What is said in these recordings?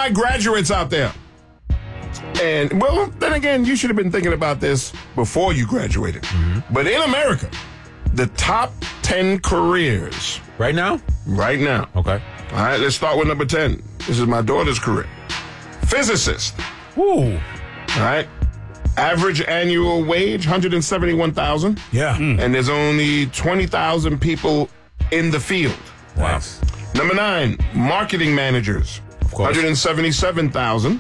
my graduates out there. And, well, then again, you should have been thinking about this before you graduated. Mm-hmm. But in America, the top 10 careers. Right now? Right now. Okay. All right, let's start with number 10. This is my daughter's career. Physicist. Ooh. All right. Average annual wage, $171,000. Yeah. And there's only 20,000 people in the field. Wow. Number 9, marketing managers. Of course. 177,000.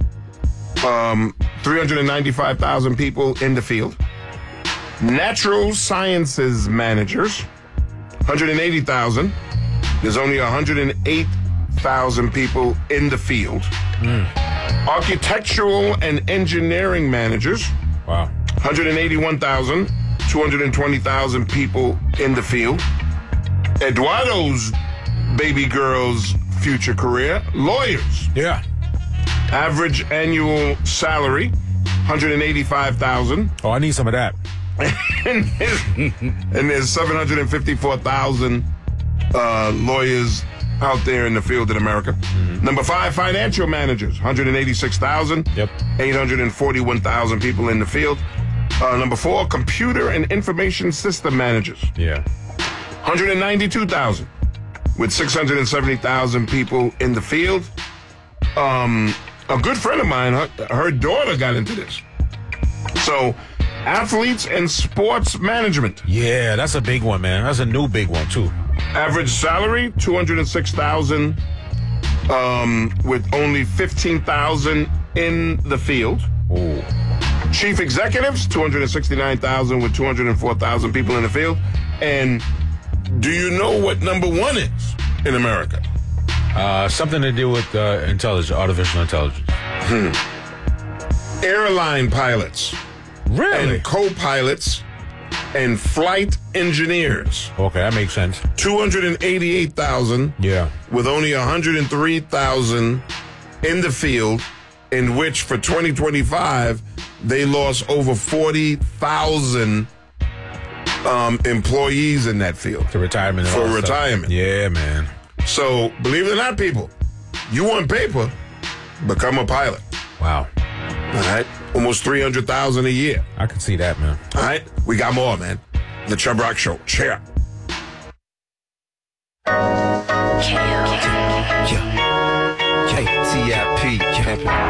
395,000 people in the field. Natural sciences managers, 180,000. There's only 108,000 people in the field. Architectural and engineering managers, Wow. 181,000. 220,000 people in the field. Eduardo's baby girl's future career, lawyers. Yeah. Average annual salary, $185,000. Oh, I need some of that. and there's 754,000 lawyers out there in the field in America. Mm-hmm. Number 5, financial managers, 186,000. Yep. 841,000 people in the field. Number 4, computer and information system managers. Yeah. 192,000 with 670,000 people in the field. A good friend of mine, her daughter got into this. So, athletes and sports management. Yeah, that's a big one, man. That's a new big one, too. Average salary, $206,000, with only 15,000 in the field. Ooh. Chief executives, $269,000 with 204,000 people in the field. And do you know what number 1 is in America? Something to do with artificial intelligence. Airline pilots. Really? And co-pilots and flight engineers. Okay, that makes sense. 288,000. Yeah. With only 103,000 in the field, in which for 2025 they lost over 40,000 employees in that field. To retirement. For retirement. Yeah, man. So, believe it or not, people, you want paper, become a pilot. Wow. All right? Almost 300,000 a year. I can see that, man. All right? We got more, man. The Chubb Rock Show. Cheer. KTIP.